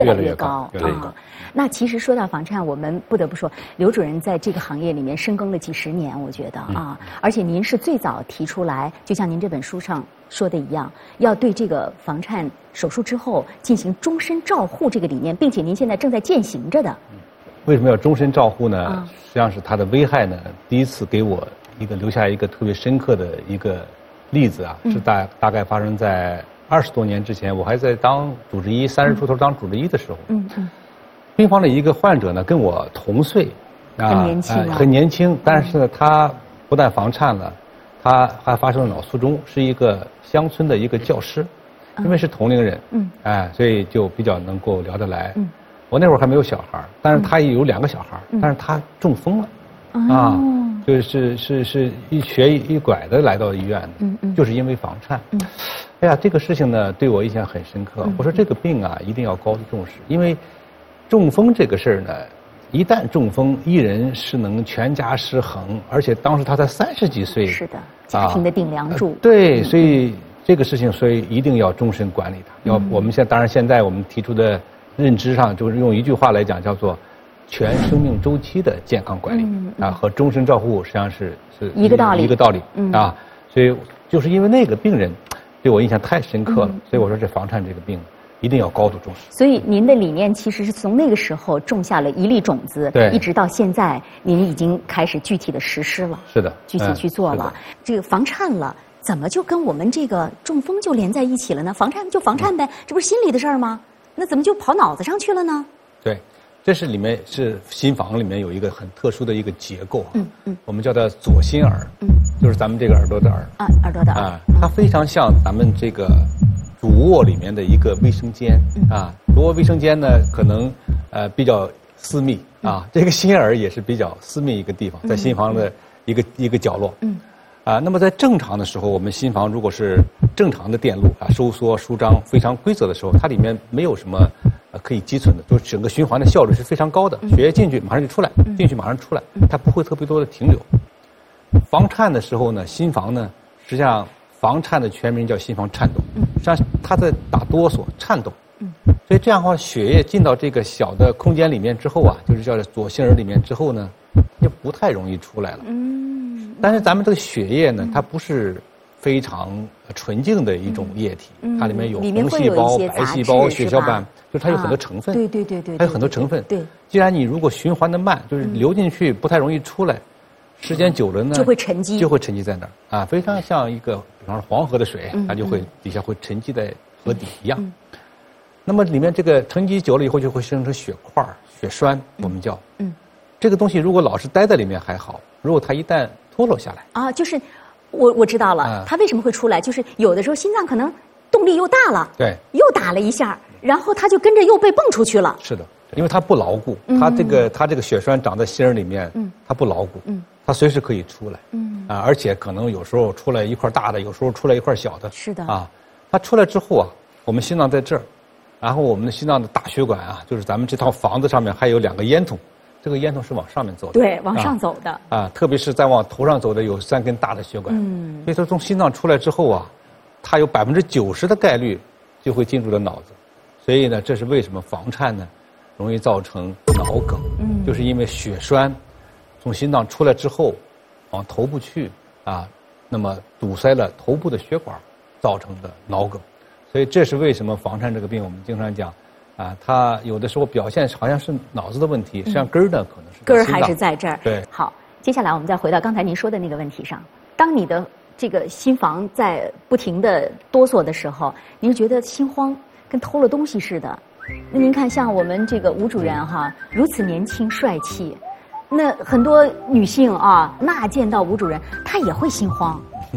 越来越高， 越来越高。 那其实说到房颤，我们不得不说，刘主任在这个行业里面深耕了几十年，我觉得啊，而且您是最早提出来，就像您这本书上说的一样，要对这个房颤手术之后进行终身照护这个理念，并且您现在正在践行着的。 为什么要终身照护呢？实际上是它的危害呢，第一次给我留下一个特别深刻的一个例子啊，是大概发生在20多年之前，我还在当主治医，30出头当主治医的时候。病房的一个患者呢，跟我同岁，很年轻，但是呢，他不但房颤了，他还发生了脑卒中，是一个乡村的一个教师，因为是同龄人，所以就比较能够聊得来。我那会儿还没有小孩，但是他也有2个小孩，但是他中风了，就是一瘸一拐的来到医院的，就是因为房颤。哎呀，这个事情呢，对我印象很深刻。我说这个病啊，一定要高度重视，因为中风这个事儿呢，一旦中风，一人是能全家失衡，而且当时他才30几岁， 是的，家庭的顶梁柱。 对，所以这个事情，所以一定要终身管理它。我们现在我们提出的认知上，就是用一句话来讲，叫做全生命周期的健康管理和终身照护实际上是一个道理啊。所以就是因为那个病人对我印象太深刻了，所以我说这房颤这个病一定要高度重视。 所以您的理念其实是从那个时候种下了一粒种子， 对， 一直到现在，您已经开始具体的实施了。 是的， 具体去做了。这个房颤了，怎么就跟我们这个中风就连在一起了呢？房颤就房颤呗，这不是心里的事儿吗？那怎么就跑脑子上去了呢？ 对，这是里面是心房里面有一个很特殊的一个结构，我们叫它左心耳，就是咱们这个耳朵的耳耳朵的耳它非常像咱们这个主卧里面的一个卫生间主卧卫生间呢，可能比较私密这个心耳也是比较私密一个地方，在心房的一个角落。那么在正常的时候，我们心房如果是正常的电路收缩舒张非常规则的时候，它里面没有什么可以积存的，就是整个循环的效率是非常高的，血液进去马上就出来，进去马上出来，它不会特别多的停留。房颤的时候呢，心房呢，实际上房颤的全名叫心房颤动，实际上它在打哆嗦颤动，所以这样的话，血液进到这个小的空间里面之后就是叫左心耳里面之后呢，就不太容易出来了。但是咱们这个血液呢，它不是非常纯净的一种液体，它里面有红细胞、白细胞、血小板，就是它有很多成分。 对， 它有很多成分。 对， 既然你如果循环的慢，就是流进去不太容易出来，时间久了呢， 就会沉积在那儿非常像一个，比方说黄河的水，它就会底下会沉积在河底一样。那么里面这个沉积久了以后，就会生成血块、血栓，我们叫。这个东西如果老是待在里面还好，如果它一旦脱落下来就是我知道了，它为什么会出来？就是有的时候心脏可能动力又大了， 对， 又打了一下，然后它就跟着又被蹦出去了。 是的，因为它不牢固，它这个血栓长在心儿里面，它不牢固，它随时可以出来，而且可能有时候出来一块大的，有时候出来一块小的， 是的它出来之后我们心脏在这儿，然后我们的心脏的大血管就是咱们这套房子上面还有2个烟筒。这个烟筒是往上面走的， 对，往上走的特别是再往头上走的有3根大的血管，所以它从心脏出来之后它有90%的概率就会进入了脑子，所以呢，这是为什么房颤呢容易造成脑梗，就是因为血栓从心脏出来之后往头部去那么堵塞了头部的血管造成的脑梗，所以这是为什么房颤这个病我们经常讲。它有的时候表现好像是脑子的问题，实际上根儿呢可能是根儿还是在这儿。 对， 好，接下来我们再回到刚才您说的那个问题上。当你的这个心房在不停的哆嗦的时候，您觉得心慌，跟偷了东西似的。那您看，像我们这个吴主任如此年轻帅气，那很多女性那见到吴主任，她也会心慌，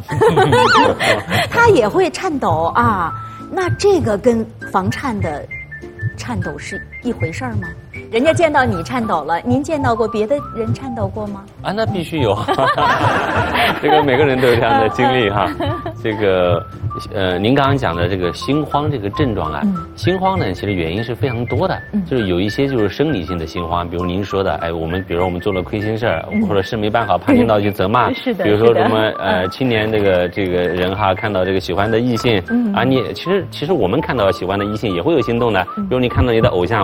她也会颤抖那这个跟房颤的颤抖是一回事儿吗？人家见到你颤抖了，您见到过别的人颤抖过吗？ 那必须有，这个每个人都有这样的经历这个您刚刚讲的这个心慌这个症状啊，心慌呢，其实原因是非常多的，就是有一些就是生理性的心慌，比如您说的，哎，比如说我们做了亏心事儿，或者事没办好，怕领导去责骂， 是的， 比如说什么青年这个人哈，看到这个喜欢的异性，啊，其实我们看到喜欢的异性也会有心动的，比如你看到你的偶像。